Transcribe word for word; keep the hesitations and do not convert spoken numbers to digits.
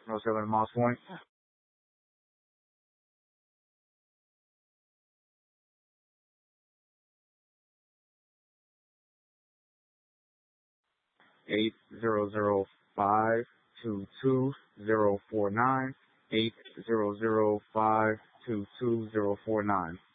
No seven Moss Point. Eight zero zero five two two zero four nine. Eight zero zero five two two zero four nine.